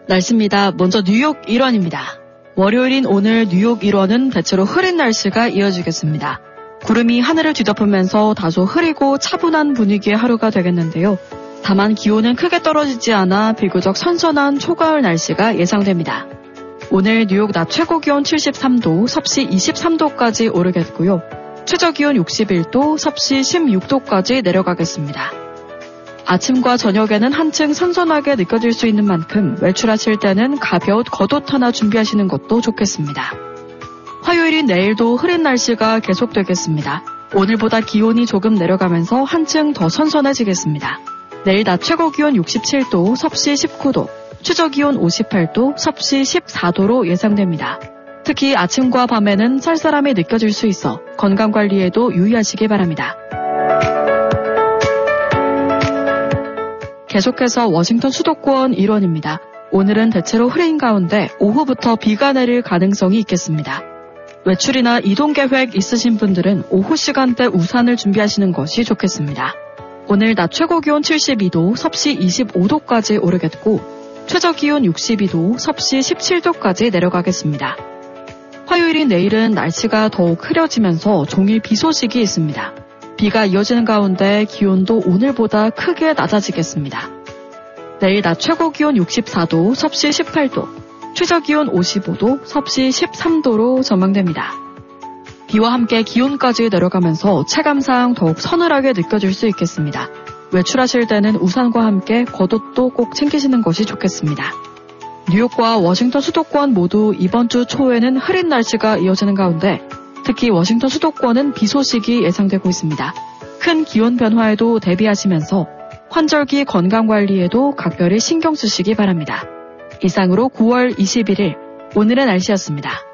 날씨입니다. 먼저 뉴욕 일원입니다. 월요일인 오늘 뉴욕 일원은 대체로 흐린 날씨가 이어지겠습니다. 구름이 하늘을 뒤덮으면서 다소 흐리고 차분한 분위기의 하루가 되겠는데요. 다만 기온은 크게 떨어지지 않아 비교적 선선한 초가을 날씨가 예상됩니다. 오늘 뉴욕 낮 최고 기온 73도, 섭씨 23도까지 오르겠고요. 최저 기온 61도, 섭씨 16도까지 내려가겠습니다. 아침과 저녁에는 한층 선선하게 느껴질 수 있는 만큼 외출하실 때는 가벼운 겉옷 하나 준비하시는 것도 좋겠습니다. 화요일인 내일도 흐린 날씨가 계속되겠습니다. 오늘보다 기온이 조금 내려가면서 한층 더 선선해지겠습니다. 내일 낮 최고 기온 67도, 섭씨 19도, 최저 기온 58도, 섭씨 14도로 예상됩니다. 특히 아침과 밤에는 쌀쌀함이 느껴질 수 있어 건강관리에도 유의하시기 바랍니다. 계속해서 워싱턴 수도권 일원입니다. 오늘은 대체로 흐린 가운데 오후부터 비가 내릴 가능성이 있겠습니다. 외출이나 이동 계획 있으신 분들은 오후 시간대 우산을 준비하시는 것이 좋겠습니다. 오늘 낮 최고 기온 72도, 섭씨 25도까지 오르겠고 최저 기온 62도, 섭씨 17도까지 내려가겠습니다. 화요일인 내일은 날씨가 더욱 흐려지면서 종일 비 소식이 있습니다. 비가 이어지는 가운데 기온도 오늘보다 크게 낮아지겠습니다. 내일 낮 최고 기온 64도, 섭씨 18도, 최저 기온 55도, 섭씨 13도로 전망됩니다. 비와 함께 기온까지 내려가면서 체감상 더욱 서늘하게 느껴질 수 있겠습니다. 외출하실 때는 우산과 함께 겉옷도 꼭 챙기시는 것이 좋겠습니다. 뉴욕과 워싱턴 수도권 모두 이번 주 초에는 흐린 날씨가 이어지는 가운데 특히 워싱턴 수도권은 비 소식이 예상되고 있습니다. 큰 기온 변화에도 대비하시면서 환절기 건강관리에도 각별히 신경 쓰시기 바랍니다. 이상으로 9월 21일 오늘의 날씨였습니다.